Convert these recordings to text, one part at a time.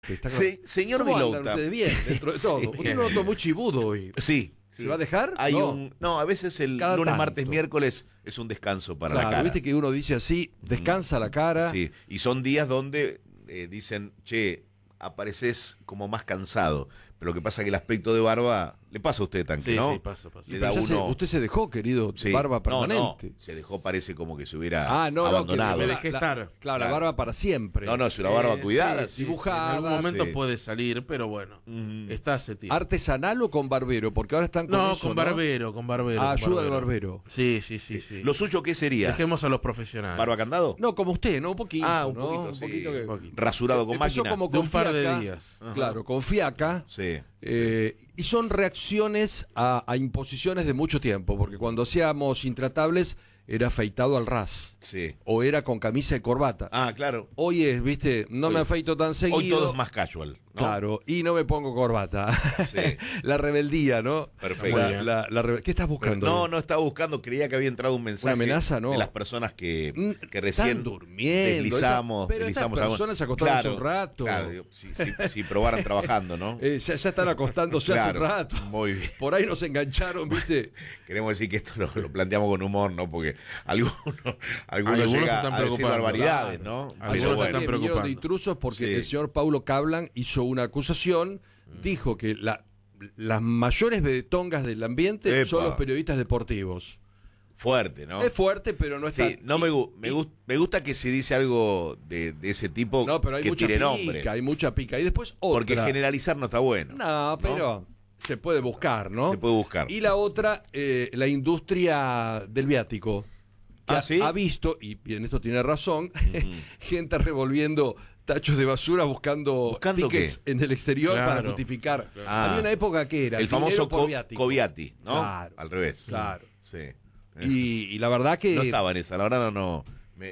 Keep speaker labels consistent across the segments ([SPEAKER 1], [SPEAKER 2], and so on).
[SPEAKER 1] Señor
[SPEAKER 2] ¿Cómo andan
[SPEAKER 1] Vilouta.
[SPEAKER 2] ustedes bien, dentro de todo?
[SPEAKER 1] Sí,
[SPEAKER 2] Usted lo notó muy chibudo hoy.
[SPEAKER 1] Sí.
[SPEAKER 2] ¿Se va a dejar?
[SPEAKER 1] Hay
[SPEAKER 2] No.
[SPEAKER 1] No, a veces el
[SPEAKER 2] Cada
[SPEAKER 1] lunes,
[SPEAKER 2] tanto.
[SPEAKER 1] martes, miércoles es un descanso para la
[SPEAKER 2] Claro,
[SPEAKER 1] cara.
[SPEAKER 2] viste que uno dice así, descansa la cara.
[SPEAKER 1] Sí, y son días donde dicen, che, apareces como más cansado. Pero lo que pasa es que el aspecto de barba le pasa a usted, Tanque,
[SPEAKER 3] Sí,
[SPEAKER 1] ¿no?
[SPEAKER 3] sí, pasa.
[SPEAKER 1] Le
[SPEAKER 2] Pero
[SPEAKER 1] da
[SPEAKER 2] ya
[SPEAKER 1] uno...
[SPEAKER 2] usted se dejó, querido,
[SPEAKER 1] Sí.
[SPEAKER 2] barba permanente.
[SPEAKER 1] No, se dejó, parece como que se hubiera
[SPEAKER 2] No,
[SPEAKER 1] abandonado.
[SPEAKER 3] me
[SPEAKER 2] que
[SPEAKER 3] dejé estar.
[SPEAKER 2] Claro, la
[SPEAKER 1] Claro.
[SPEAKER 2] barba para siempre.
[SPEAKER 1] No, es una barba cuidada.
[SPEAKER 3] Sí,
[SPEAKER 2] dibujada,
[SPEAKER 3] en algún momento
[SPEAKER 1] sí.
[SPEAKER 3] puede salir, pero bueno, está hace tiempo.
[SPEAKER 2] ¿Artesanal o con barbero? Porque ahora están con
[SPEAKER 3] No,
[SPEAKER 2] eso,
[SPEAKER 3] con barbero, con barbero. con
[SPEAKER 2] ayuda al barbero.
[SPEAKER 3] Sí.
[SPEAKER 1] ¿Lo suyo qué sería?
[SPEAKER 3] Dejemos a los profesionales.
[SPEAKER 1] ¿Barba candado?
[SPEAKER 2] No, como usted, ¿no? Un poquito.
[SPEAKER 1] Un
[SPEAKER 2] ¿no?
[SPEAKER 1] poquito,
[SPEAKER 2] Un
[SPEAKER 1] sí.
[SPEAKER 2] poquito que...
[SPEAKER 3] Un poquito.
[SPEAKER 1] Rasurado con
[SPEAKER 2] Empezó
[SPEAKER 1] máquina.
[SPEAKER 2] como
[SPEAKER 3] De un
[SPEAKER 2] con
[SPEAKER 3] par de
[SPEAKER 2] fiaca.
[SPEAKER 3] días. Ajá.
[SPEAKER 2] Claro, con fiaca.
[SPEAKER 1] Sí.
[SPEAKER 2] Y son reacciones a imposiciones de mucho tiempo, porque cuando hacíamos Intratables era afeitado al ras,
[SPEAKER 1] Sí.
[SPEAKER 2] o era con camisa y corbata.
[SPEAKER 1] Claro.
[SPEAKER 2] Hoy es, viste, no me afeito tan seguido.
[SPEAKER 1] Hoy todo es más casual, ¿no?
[SPEAKER 2] Claro, y no me pongo corbata.
[SPEAKER 1] Sí.
[SPEAKER 2] La rebeldía, ¿no?
[SPEAKER 1] Perfecto.
[SPEAKER 2] ¿Qué estás buscando?
[SPEAKER 1] No estaba buscando, creía que había entrado un mensaje.
[SPEAKER 2] ¿Una amenaza? No.
[SPEAKER 1] De las personas que
[SPEAKER 2] Están
[SPEAKER 1] recién
[SPEAKER 2] durmiendo.
[SPEAKER 1] deslizamos.
[SPEAKER 2] Pero
[SPEAKER 1] deslizamos
[SPEAKER 2] estas personas se acostaron hace un rato.
[SPEAKER 1] Claro, digo, si probaran trabajando, ¿no?
[SPEAKER 2] Ya están acostándose hace un
[SPEAKER 1] Claro,
[SPEAKER 2] rato.
[SPEAKER 1] muy bien.
[SPEAKER 2] Por ahí nos engancharon, ¿viste?
[SPEAKER 1] Queremos decir que esto lo planteamos con humor, ¿no? Porque algunos
[SPEAKER 3] Algunos
[SPEAKER 1] llega
[SPEAKER 3] están
[SPEAKER 1] a decir
[SPEAKER 3] preocupando.
[SPEAKER 1] barbaridades,
[SPEAKER 3] Claro.
[SPEAKER 1] ¿no?
[SPEAKER 3] Algunos
[SPEAKER 1] Pero
[SPEAKER 3] están
[SPEAKER 1] bueno,
[SPEAKER 3] preocupando.
[SPEAKER 2] Vinieron de intrusos porque
[SPEAKER 1] Sí.
[SPEAKER 2] el señor Paulo Cablan hizo una acusación, dijo que las mayores betongas del ambiente
[SPEAKER 1] Epa.
[SPEAKER 2] son los periodistas deportivos.
[SPEAKER 1] fuerte, ¿no?
[SPEAKER 2] Es fuerte, pero no está...
[SPEAKER 1] Sí, no me gusta que se dice algo de ese tipo
[SPEAKER 2] No, pero hay
[SPEAKER 1] que
[SPEAKER 2] mucha
[SPEAKER 1] tire
[SPEAKER 2] pica,
[SPEAKER 1] nombres.
[SPEAKER 2] hay mucha pica. Y después otra.
[SPEAKER 1] Porque generalizar no está bueno.
[SPEAKER 2] No, pero se puede buscar, ¿no?
[SPEAKER 1] Se puede buscar.
[SPEAKER 2] Y la otra, la industria del viático. Que
[SPEAKER 1] ¿Sí?
[SPEAKER 2] ha visto, y en esto tiene razón, gente revolviendo tachos de basura buscando tickets
[SPEAKER 1] qué?
[SPEAKER 2] en el exterior para
[SPEAKER 3] Claro.
[SPEAKER 2] justificar.
[SPEAKER 1] Ah.
[SPEAKER 2] Había una época que era
[SPEAKER 1] El famoso
[SPEAKER 2] dinero por viático.
[SPEAKER 1] Coviati, ¿no?
[SPEAKER 2] Claro.
[SPEAKER 1] Al revés.
[SPEAKER 2] Claro.
[SPEAKER 1] Sí.
[SPEAKER 2] Y la verdad que...
[SPEAKER 1] No estaba en esa, la verdad no.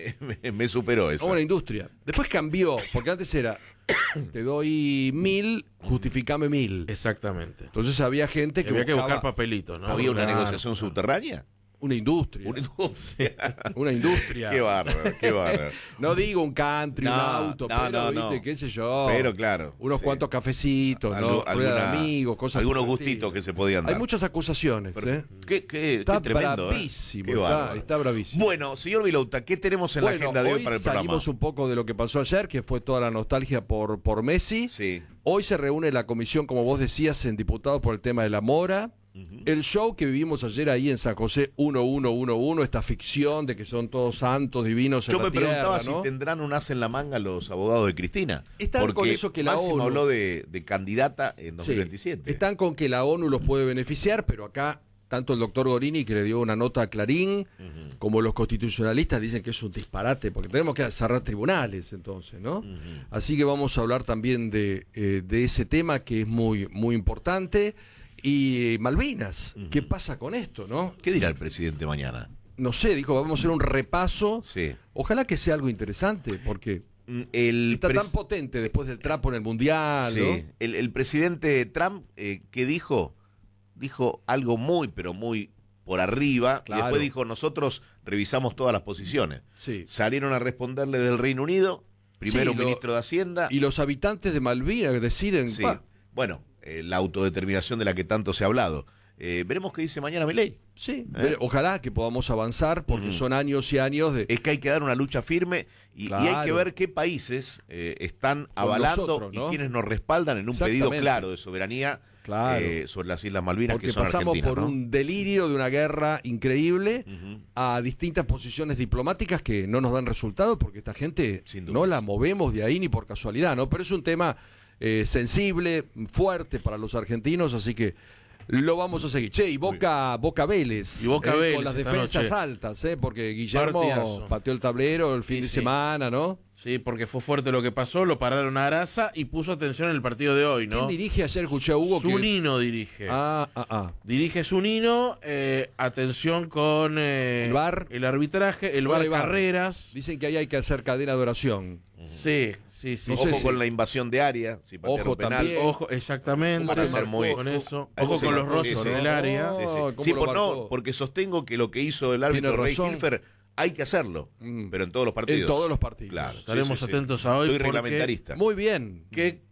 [SPEAKER 1] Me superó eso.
[SPEAKER 2] Una industria. Después cambió, porque antes era, te doy 1.000, justificame 1.000.
[SPEAKER 3] Exactamente.
[SPEAKER 2] Entonces había gente que
[SPEAKER 3] Había que
[SPEAKER 2] buscaba
[SPEAKER 3] buscar papelitos, ¿no?
[SPEAKER 1] ¿Había una
[SPEAKER 3] Claro.
[SPEAKER 1] negociación subterránea?
[SPEAKER 2] una industria.
[SPEAKER 1] Una industria.
[SPEAKER 2] Una industria.
[SPEAKER 1] Qué bárbaro, qué bárbaro.
[SPEAKER 2] No digo un country, un
[SPEAKER 1] No,
[SPEAKER 2] auto,
[SPEAKER 1] no,
[SPEAKER 2] pero
[SPEAKER 1] no,
[SPEAKER 2] viste,
[SPEAKER 1] no.
[SPEAKER 2] qué sé yo.
[SPEAKER 1] Pero claro,
[SPEAKER 2] Unos
[SPEAKER 1] sí.
[SPEAKER 2] cuantos cafecitos, ¿no? Rueda de amigos, cosas
[SPEAKER 1] algunos
[SPEAKER 2] por el
[SPEAKER 1] gustitos
[SPEAKER 2] estilo.
[SPEAKER 1] que se podían dar.
[SPEAKER 2] Hay muchas acusaciones, ¿eh?
[SPEAKER 1] Qué
[SPEAKER 2] Está
[SPEAKER 1] tremendo,
[SPEAKER 2] bravísimo,
[SPEAKER 1] Qué bárbaro.
[SPEAKER 2] está bravísimo.
[SPEAKER 1] Bueno, señor Vilouta, ¿qué tenemos en la agenda de hoy para el programa?
[SPEAKER 2] Salimos un poco de lo que pasó ayer, que fue toda la nostalgia por Messi.
[SPEAKER 1] Sí.
[SPEAKER 2] Hoy se reúne la comisión, como vos decías, en diputados por el tema de la mora. El show que vivimos ayer ahí en San José 1111, esta ficción de que son todos santos, divinos en
[SPEAKER 1] Yo
[SPEAKER 2] la
[SPEAKER 1] me preguntaba
[SPEAKER 2] tierra, ¿no?
[SPEAKER 1] si tendrán un as en la manga los abogados de Cristina.
[SPEAKER 2] Están
[SPEAKER 1] porque
[SPEAKER 2] con eso que la
[SPEAKER 1] Máximo
[SPEAKER 2] ONU
[SPEAKER 1] habló de candidata en
[SPEAKER 2] Sí,
[SPEAKER 1] 2027.
[SPEAKER 2] están con que la ONU los puede beneficiar, pero acá tanto el doctor Gorini, que le dio una nota a Clarín, como los constitucionalistas dicen que es un disparate, porque tenemos que cerrar tribunales entonces, ¿no? Así que vamos a hablar también de ese tema que es muy, muy importante. Y Malvinas, ¿qué pasa con esto, no?
[SPEAKER 1] ¿Qué dirá el presidente mañana?
[SPEAKER 2] No sé, dijo, vamos a hacer un repaso.
[SPEAKER 1] Sí.
[SPEAKER 2] Ojalá que sea algo interesante, porque está tan potente después del trapo en el Mundial,
[SPEAKER 1] Sí,
[SPEAKER 2] ¿no?
[SPEAKER 1] el presidente Trump, que dijo algo muy, pero muy por arriba,
[SPEAKER 2] Claro.
[SPEAKER 1] y después dijo, nosotros revisamos todas las posiciones.
[SPEAKER 2] Sí.
[SPEAKER 1] Salieron a responderle del Reino Unido, primero
[SPEAKER 2] Sí,
[SPEAKER 1] un ministro de Hacienda.
[SPEAKER 2] Y los habitantes de Malvinas deciden...
[SPEAKER 1] Sí.
[SPEAKER 2] pa,
[SPEAKER 1] Bueno, la autodeterminación de la que tanto se ha hablado. Veremos qué dice mañana Milei.
[SPEAKER 2] sí, ojalá que podamos avanzar, porque son años y años de...
[SPEAKER 1] Es que hay que dar una lucha firme y hay que
[SPEAKER 2] Claro.
[SPEAKER 1] ver qué países están avalando
[SPEAKER 2] nosotros, ¿no?
[SPEAKER 1] y quienes nos respaldan en un pedido
[SPEAKER 2] Exactamente.
[SPEAKER 1] claro de soberanía
[SPEAKER 2] Claro.
[SPEAKER 1] sobre las Islas Malvinas,
[SPEAKER 2] Porque
[SPEAKER 1] que son
[SPEAKER 2] pasamos
[SPEAKER 1] argentinas,
[SPEAKER 2] por
[SPEAKER 1] ¿no?
[SPEAKER 2] un delirio de una guerra increíble a distintas posiciones diplomáticas que no nos dan resultado, porque esta gente
[SPEAKER 1] Sin dudas.
[SPEAKER 2] no la movemos de ahí ni por casualidad, ¿no? Pero es un tema sensible, fuerte para los argentinos, así que lo vamos a seguir. Che, y Boca Vélez.
[SPEAKER 3] Y Boca Vélez
[SPEAKER 2] con las
[SPEAKER 3] esta
[SPEAKER 2] defensas
[SPEAKER 3] noche.
[SPEAKER 2] altas, porque Guillermo
[SPEAKER 3] Partidazo.
[SPEAKER 2] pateó el tablero el fin
[SPEAKER 3] Sí,
[SPEAKER 2] de
[SPEAKER 3] sí.
[SPEAKER 2] semana, ¿no?
[SPEAKER 3] Sí, porque fue fuerte lo que pasó, lo pararon a Araza y puso atención en el partido de hoy, ¿no?
[SPEAKER 2] ¿Quién dirige? Ayer escuché a Hugo que...
[SPEAKER 3] Zunino dirige.
[SPEAKER 2] Ah.
[SPEAKER 3] Dirige Zunino, atención con
[SPEAKER 2] El VAR.
[SPEAKER 3] el arbitraje, el
[SPEAKER 2] Bueno,
[SPEAKER 3] VAR
[SPEAKER 2] hay VAR.
[SPEAKER 3] Carreras.
[SPEAKER 2] Dicen que ahí hay que hacer cadena de oración.
[SPEAKER 3] Sí.
[SPEAKER 2] No
[SPEAKER 1] Ojo
[SPEAKER 2] sé
[SPEAKER 1] con
[SPEAKER 2] si-
[SPEAKER 1] la invasión de área, si patearon
[SPEAKER 2] Ojo
[SPEAKER 1] penal.
[SPEAKER 2] también.
[SPEAKER 3] Ojo, exactamente.
[SPEAKER 1] Hay que ser muy-
[SPEAKER 3] con eso.
[SPEAKER 1] hay que
[SPEAKER 3] Ojo
[SPEAKER 1] ser
[SPEAKER 3] con los
[SPEAKER 1] muy-
[SPEAKER 3] roces
[SPEAKER 1] sí,
[SPEAKER 3] en
[SPEAKER 1] sí.
[SPEAKER 3] el área.
[SPEAKER 2] No,
[SPEAKER 1] Sí, sí.
[SPEAKER 2] ¿cómo
[SPEAKER 1] Sí,
[SPEAKER 2] lo marcó?
[SPEAKER 1] no, porque sostengo que lo que hizo el árbitro
[SPEAKER 2] Tiene
[SPEAKER 1] Rey
[SPEAKER 2] razón.
[SPEAKER 1] Hilfer hay que hacerlo, pero en todos los partidos.
[SPEAKER 2] En todos los partidos.
[SPEAKER 1] Claro,
[SPEAKER 3] Estaremos
[SPEAKER 1] sí, sí, sí.
[SPEAKER 3] atentos a hoy
[SPEAKER 1] Soy
[SPEAKER 3] porque-
[SPEAKER 1] reglamentarista.
[SPEAKER 2] Muy bien.
[SPEAKER 3] ¿Qué